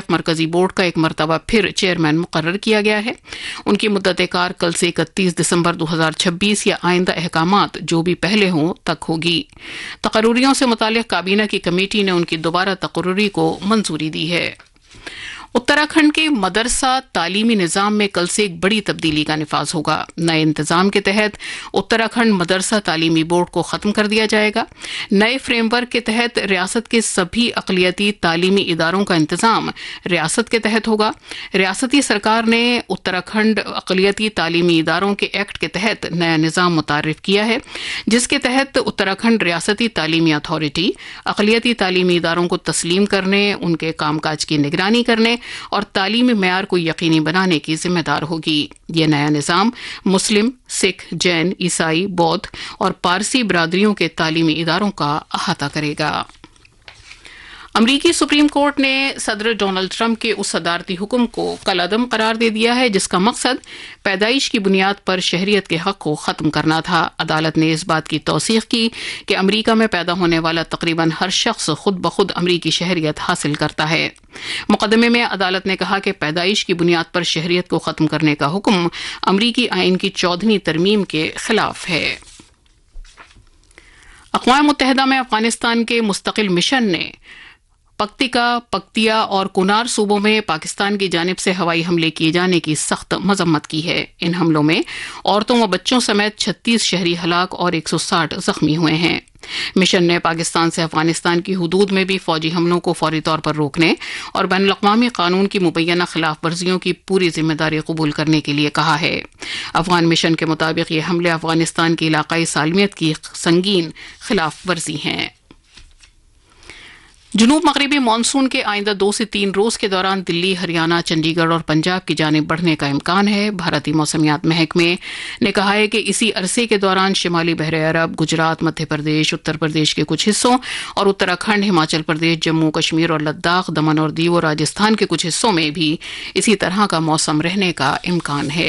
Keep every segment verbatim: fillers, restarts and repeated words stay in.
मरकजी बोर्ड का एक मरतबा फिर चेयरमैन मुकर्रर किया गया है। उनकी मुद्दत कार कल से इकतीस दिसंबर दो हजार छब्बीस या आइंदा अहकामात जो भी पहले हों तक होगी। तकर्रुरियों से मुताल्लिक़ काबीना की कमेटी ने उनकी दोबारा तकर्रुरी को मंजूरी दी है। उत्तराखंड के मदरसा तालीमी निज़ाम में कल से एक बड़ी तब्दीली का निफाज होगा। नए इंतजाम के तहत उत्तराखंड मदरसा तालीमी बोर्ड को खत्म कर दिया जाएगा। नए फ्रेमवर्क के तहत रियासत के सभी अक़लियती तालीमी इदारों का इंतजाम रियासत के तहत होगा। रियासती सरकार ने उत्तराखंड अक़लियती तालीमी इदारों के एक्ट के तहत नया निज़ाम मुतारिफ किया है, जिसके तहत उत्तराखंड रियासती तालीमी अथॉरिटी अक़लियती तालीमी इदारों को तस्लीम करने, उनके कामकाज की निगरानी करने और तालीमी मेयार को यकीनी बनाने की जिम्मेदार होगी। यह नया निज़ाम मुस्लिम, सिख, जैन, ईसाई, बौद्ध और पारसी बरादरियों के तालीमी इदारों का अहाता करेगा। अमरीकी सुप्रीम कोर्ट ने सदर डोनाल्ड ट्रंप के उस सदारती हुक्म को कलअदम करार दे दिया है जिसका मकसद पैदाइश की बुनियाद पर शहरियत के हक को खत्म करना था। अदालत ने इस बात की तौसीख की कि अमरीका में पैदा होने वाला तकरीबन हर शख्स खुद ब खुद अमरीकी शहरियत हासिल करता है। मुकदमे में अदालत ने कहा कि पैदाइश की बुनियाद पर शहरियत को खत्म करने का हुक्म अमरीकी आइन की चौदहवीं तरमीम के खिलाफ है। अक़वाम मुत्तहिदा में अफगानिस्तान के मुस्तकिल मिशन ने पक्तिका, पक्तिया और कुनार सूबों में पाकिस्तान की जानिब से हवाई हमले किए जाने की सख्त मजम्मत की है। इन हमलों में औरतों व बच्चों समेत छत्तीस शहरी हलाक और एक सौ साठ जख्मी हुए हैं। मिशन ने पाकिस्तान से अफगानिस्तान की हुदूद में भी फौजी हमलों को फौरी तौर पर रोकने और बैनुल अक़वामी कानून की मुबैना खिलाफ वर्जियों की पूरी जिम्मेदारी कबूल करने के लिए कहा है। अफगान मिशन के मुताबिक ये हमले अफगानिस्तान की इलाकाई सालमियत की संगीन खिलाफ वर्जी हैं। जुनूब मगरबी मानसून के आइंदा दो से तीन रोज के दौरान दिल्ली, हरियाणा, चंडीगढ़ और पंजाब की जानिब बढ़ने का इम्कान है। भारतीय मौसमियात महकमे ने कहा है कि इसी अरसे के दौरान शिमाली बहरे अरब, गुजरात, मध्य प्रदेश, उत्तर प्रदेश के कुछ हिस्सों और उत्तराखंड, हिमाचल प्रदेश, जम्मू कश्मीर और लद्दाख, दमन और दीव और राजस्थान के कुछ हिस्सों में भी इसी तरह का मौसम रहने का इम्कान है।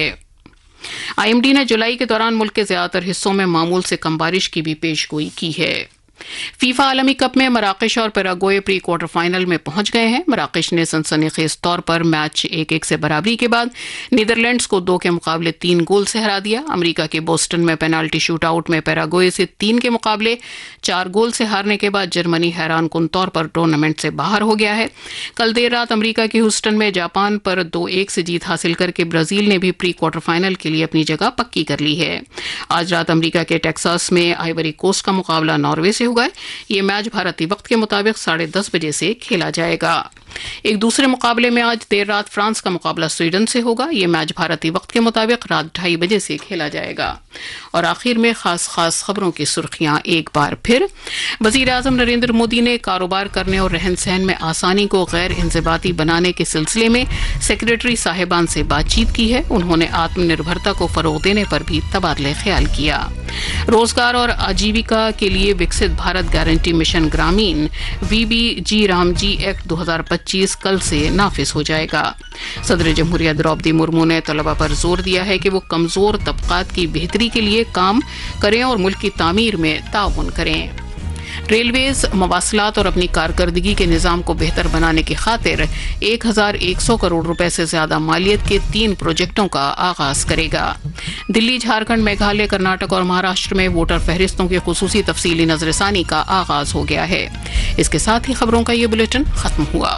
आईएमडी ने जुलाई के दौरान मुल्क के ज्यादातर हिस्सों में मामूल से कम बारिश की भी पेशगोई की है। फीफा आलमी कप में मराकश और पैराग्वे प्री क्वार्टर फाइनल में पहुंच गए हैं। मराकश ने सनसनीखेज तौर पर मैच एक एक से बराबरी के बाद नीदरलैंड्स को दो के मुकाबले तीन गोल से हरा दिया। अमेरिका के बोस्टन में पेनाल्टी शूट आउट में पैराग्वे से तीन के मुकाबले चार गोल से हारने के बाद जर्मनी हैरान कुन तौर पर टूर्नामेंट से बाहर हो गया है। कल देर रात अमेरिका के ह्यूस्टन में जापान पर दो एक से जीत हासिल करके ब्राजील ने भी प्री क्वार्टर फाइनल के लिए अपनी जगह पक्की कर ली है। आज रात अमेरिका के टेक्सास में आइवरी कोस्ट का मुकाबला नॉर्वे से होगा। ये मैच भारतीय वक्त के मुताबिक साढ़े दस बजे से खेला जाएगा। एक दूसरे मुकाबले में आज देर रात फ्रांस का मुकाबला स्वीडन से होगा। ये मैच भारतीय वक्त के मुताबिक रात ढाई बजे से खेला जाएगा। और आखिर में खास खास खबरों की सुर्खियां एक बार फिर। वजीर आजम नरेंद्र मोदी ने कारोबार करने और रहन सहन में आसानी को गैर इंज़िबाती बनाने के सिलसिले में सेक्रेटरी साहिबान से बातचीत की है। उन्होंने आत्मनिर्भरता को फरोग देने पर भी तबादले ख्याल किया। रोजगार और आजीविका के लिए विकसित भारत गारंटी मिशन ग्रामीण वीबी जी राम जी एक्ट दो हजार पच्चीस कल से नाफिज हो जाएगा। सदर जमहूरिया द्रौपदी मुर्मू ने तलबा पर जोर दिया है कि वो कमजोर तबकात की बेहतरी के लिए काम करें और मुल्क की तामीर में ताउन करें। रेलवेज मवासलात और अपनी कारकर्दगी के निज़ाम को बेहतर बनाने की खातिर एक हजार एक सौ करोड़ रुपए से ज्यादा मालियत के तीन प्रोजेक्टों का आगाज करेगा। दिल्ली, झारखंड, मेघालय, कर्नाटक और महाराष्ट्र में वोटर फहरिस्तों की खुसूसी तफसीली नजरसानी का आगाज हो गया है। इसके साथ ही खबरों का ये बुलेटिन खत्म हुआ।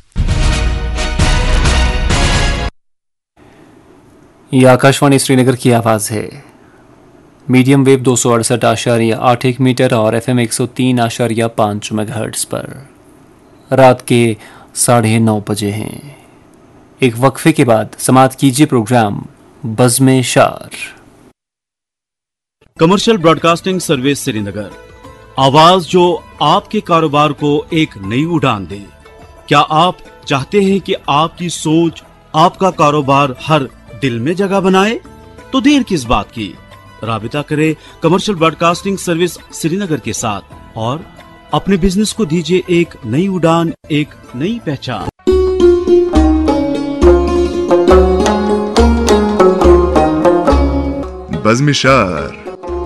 ये आकाशवाणी श्रीनगर की आवाज है। मीडियम वेव दो सौ अड़सठ आशारिया आठ एक मीटर और एफ एम एक सौ तीन आशारिया पाँच मेगाहर्ट्ज पर रात के साढ़े नौ बजे हैं। एक वक्फे के बाद समाप्त कीजिए प्रोग्राम बज़्म शार। कमर्शियल ब्रॉडकास्टिंग सर्विस श्रीनगर, आवाज जो आपके कारोबार को एक नई उड़ान दे। क्या आप चाहते हैं कि आपकी सोच आपका कारोबार हर दिल में जगह बनाए? तो देर किस बात की, राबिता करें कमर्शियल ब्रॉडकास्टिंग सर्विस श्रीनगर के साथ और अपने बिजनेस को दीजिए एक नई उड़ान, एक नई पहचान। बज़्म शार।